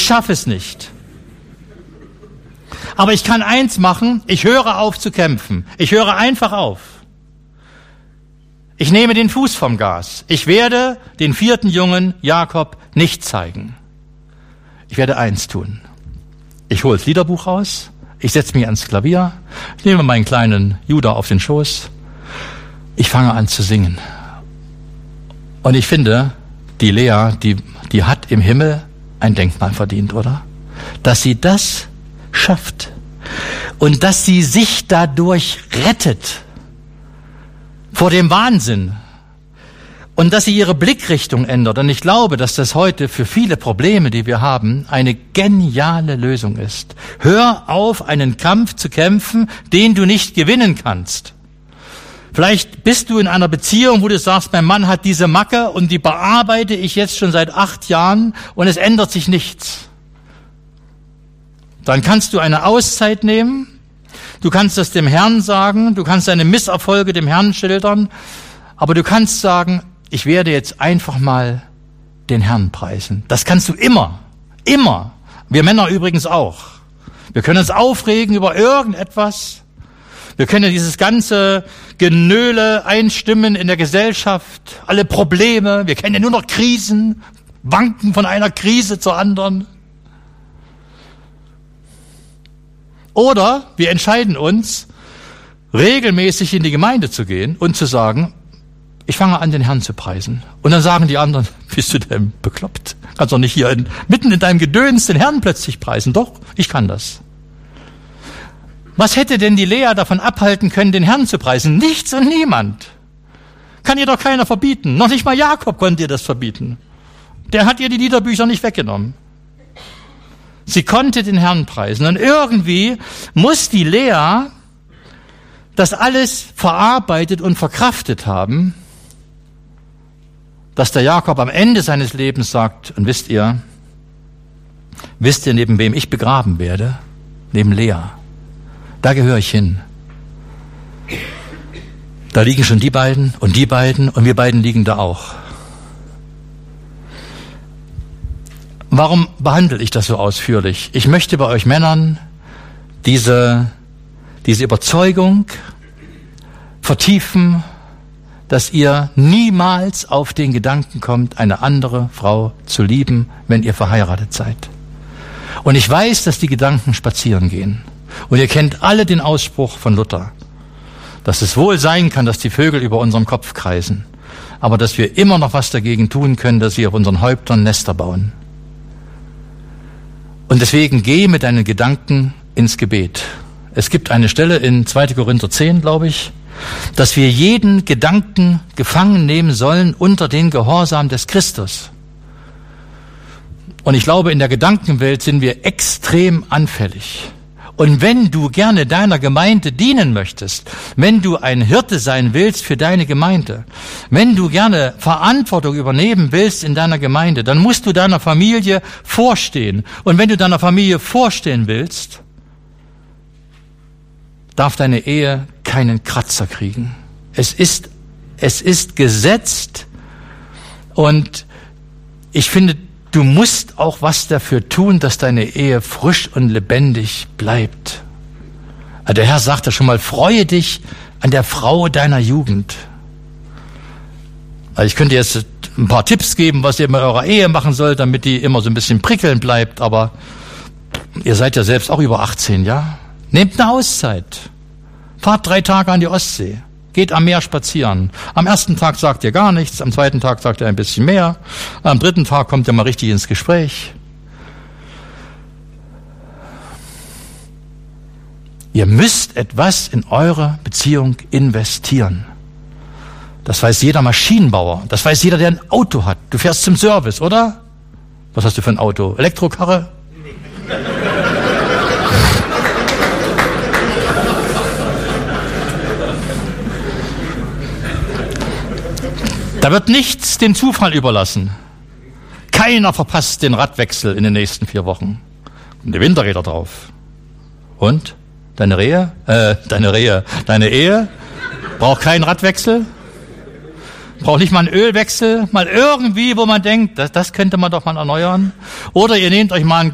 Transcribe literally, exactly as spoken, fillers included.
schaffe es nicht. Aber ich kann eins machen, ich höre auf zu kämpfen. Ich höre einfach auf. Ich nehme den Fuß vom Gas. Ich werde den vierten Jungen Jakob nicht zeigen. Ich werde eins tun. Ich hole das Liederbuch raus, ich setze mich ans Klavier, ich nehme meinen kleinen Judah auf den Schoß, ich fange an zu singen. Und ich finde, die Lea, die, die hat im Himmel ein Denkmal verdient, oder? Dass sie das schafft und dass sie sich dadurch rettet vor dem Wahnsinn und dass sie ihre Blickrichtung ändert. Und ich glaube, dass das heute für viele Probleme, die wir haben, eine geniale Lösung ist. Hör auf, einen Kampf zu kämpfen, den du nicht gewinnen kannst. Vielleicht bist du in einer Beziehung, wo du sagst, mein Mann hat diese Macke und die bearbeite ich jetzt schon seit acht Jahren und es ändert sich nichts. Dann kannst du eine Auszeit nehmen, du kannst das dem Herrn sagen, du kannst deine Misserfolge dem Herrn schildern, aber du kannst sagen, ich werde jetzt einfach mal den Herrn preisen. Das kannst du immer, immer. Wir Männer übrigens auch. Wir können uns aufregen über irgendetwas. Wir können dieses ganze Genöle einstimmen in der Gesellschaft, alle Probleme. Wir kennen ja nur noch Krisen, wanken von einer Krise zur anderen. Oder wir entscheiden uns, regelmäßig in die Gemeinde zu gehen und zu sagen, ich fange an, den Herrn zu preisen. Und dann sagen die anderen, bist du denn bekloppt? Kannst doch nicht hier in, mitten in deinem Gedöns den Herrn plötzlich preisen. Doch, ich kann das. Was hätte denn die Lea davon abhalten können, den Herrn zu preisen? Nichts und niemand. Kann ihr doch keiner verbieten. Noch nicht mal Jakob konnte ihr das verbieten. Der hat ihr die Liederbücher nicht weggenommen. Sie konnte den Herrn preisen. Und irgendwie muss die Lea das alles verarbeitet und verkraftet haben, dass der Jakob am Ende seines Lebens sagt, und wisst ihr, wisst ihr, neben wem ich begraben werde? Neben Lea. Da gehöre ich hin. Da liegen schon die beiden und die beiden und wir beiden liegen da auch. Warum behandle ich das so ausführlich? Ich möchte bei euch Männern diese, diese Überzeugung vertiefen, dass ihr niemals auf den Gedanken kommt, eine andere Frau zu lieben, wenn ihr verheiratet seid. Und ich weiß, dass die Gedanken spazieren gehen. Und ihr kennt alle den Ausspruch von Luther, dass es wohl sein kann, dass die Vögel über unserem Kopf kreisen, aber dass wir immer noch was dagegen tun können, dass sie auf unseren Häuptern Nester bauen. Und deswegen geh mit deinen Gedanken ins Gebet. Es gibt eine Stelle in zweiter Korinther zehn, glaube ich, dass wir jeden Gedanken gefangen nehmen sollen unter den Gehorsam des Christus. Und ich glaube, in der Gedankenwelt sind wir extrem anfällig. Und wenn du gerne deiner Gemeinde dienen möchtest, wenn du ein Hirte sein willst für deine Gemeinde, wenn du gerne Verantwortung übernehmen willst in deiner Gemeinde, dann musst du deiner Familie vorstehen. Und wenn du deiner Familie vorstehen willst, darf deine Ehe keinen Kratzer kriegen. Es ist, es ist gesetzt und ich finde, du musst auch was dafür tun, dass deine Ehe frisch und lebendig bleibt. Der Herr sagte schon mal, freue dich an der Frau deiner Jugend. Also ich könnte jetzt ein paar Tipps geben, was ihr mit eurer Ehe machen sollt, damit die immer so ein bisschen prickeln bleibt, aber ihr seid ja selbst auch über achtzehn, ja? Nehmt eine Auszeit. Fahrt drei Tage an die Ostsee. Geht am Meer spazieren. Am ersten Tag sagt ihr gar nichts, am zweiten Tag sagt ihr ein bisschen mehr, am dritten Tag kommt ihr mal richtig ins Gespräch. Ihr müsst etwas in eure Beziehung investieren. Das weiß jeder Maschinenbauer, das weiß jeder, der ein Auto hat. Du fährst zum Service, oder? Was hast du für ein Auto? Elektrokarre? Da wird nichts dem Zufall überlassen. Keiner verpasst den Radwechsel in den nächsten vier Wochen. Und die Winterräder drauf. Und? Deine Rehe? Äh, deine Rehe. Deine Ehe? Braucht keinen Radwechsel? Braucht nicht mal einen Ölwechsel? Mal irgendwie, wo man denkt, das, das könnte man doch mal erneuern? Oder ihr nehmt euch mal ein